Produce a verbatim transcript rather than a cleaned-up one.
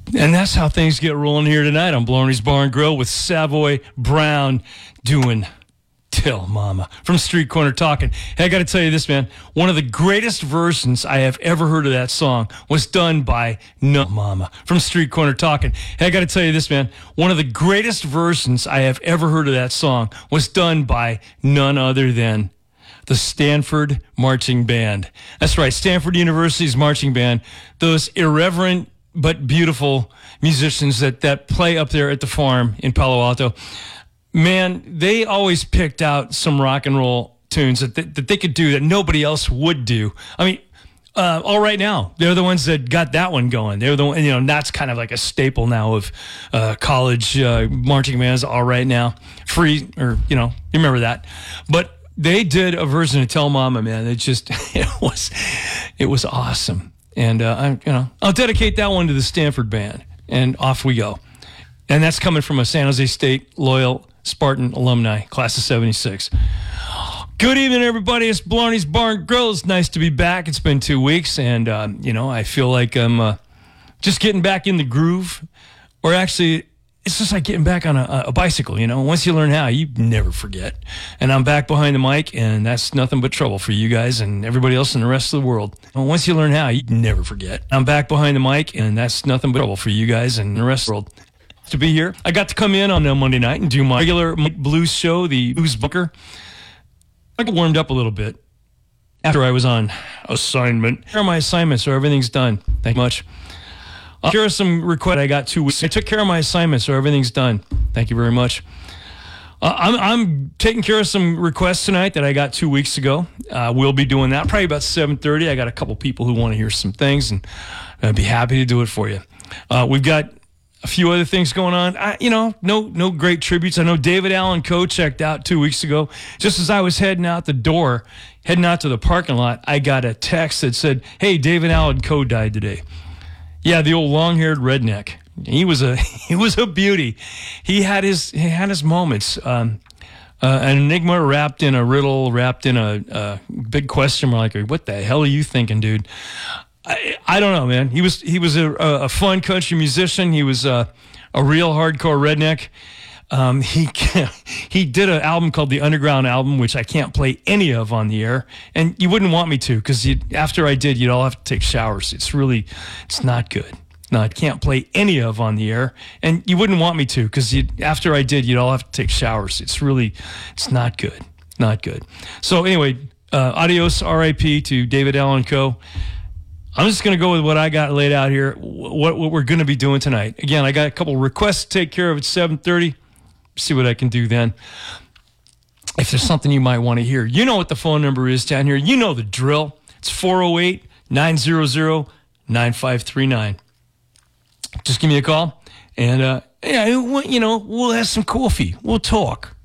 And that's how things get rolling here tonight on Blarney's Bar and Grill with Savoy Brown doing Till Mama from Street Corner Talking. Hey, I got to tell you this, man. One of the greatest versions I have ever heard of that song was done by No Mama from Street Corner Talking. Hey, I got to tell you this, man. One of the greatest versions I have ever heard of that song was done by none other than the Stanford Marching Band. That's right, Stanford University's marching band. Those irreverent but beautiful musicians that, that play up there at the farm in Palo Alto. Man, they always picked out some rock and roll tunes that, that, that they could do that nobody else would do. I mean, uh, All Right Now, they're the ones that got that one going. They're the one, you know, that's kind of like a staple now of uh, college uh, marching bands. All Right Now, free, or, you know, you remember that. But they did a version of Tell Mama, man. It just, it was, it was awesome. And, uh, I, you know, I'll dedicate that one to the Stanford band, and off we go. And that's coming from a San Jose State loyal Spartan alumni, class of seventy-six. Good evening, everybody. It's Blarney's Bar and Grill. It's nice to be back. It's been two weeks, and, uh, you know, I feel like I'm uh, just getting back in the groove. Or actually, it's just like getting back on a, a bicycle, you know. Once you learn how, you never forget. And I'm back behind the mic, and that's nothing but trouble for you guys and everybody else in the rest of the world. And once you learn how, you never forget. I'm back behind the mic, and that's nothing but trouble for you guys and the rest of the world. To be here, I got to come in on a Monday night and do my regular blues show, the Blues Bunker. I got warmed up a little bit after I was on assignment. Here are my assignments, so everything's done. Thank you much. Uh, here are some requests I got two weeks. I took care of my assignments, so everything's done. Thank you very much. Uh, I'm, I'm taking care of some requests tonight that I got two weeks ago. Uh, we'll be doing that probably about seven thirty. I got a couple people who want to hear some things, and I'd be happy to do it for you. Uh, we've got a few other things going on. I, you know, no no great tributes. I know David Allen Coe checked out two weeks ago. Just as I was heading out the door, heading out to the parking lot, I got a text that said, "Hey, David Allen Coe died today." Yeah, the old long-haired redneck. He was a he was a beauty. He had his he had his moments. Um, uh, an enigma wrapped in a riddle, wrapped in a, a big question mark. Like, what the hell are you thinking, dude? I, I don't know, man. He was he was a, a fun country musician. He was a, a real hardcore redneck. Um, he he did an album called the Underground Album, which I can't play any of on the air, and you wouldn't want me to, because after I did, you'd all have to take showers. It's really, it's not good. No, I can't play any of on the air, and you wouldn't want me to, because after I did, you'd all have to take showers. It's really, it's not good, not good. So anyway, uh, adios, R I P to David Allen Coe. I'm just going to go with what I got laid out here, what, what we're going to be doing tonight. Again, I got a couple requests to take care of at seven thirty. See what I can do then. If there's something you might want to hear, you know what the phone number is down here. You know the drill. It's four oh eight, nine hundred, nine five three nine. Just give me a call, and, uh, yeah, you know, we'll have some coffee. We'll talk.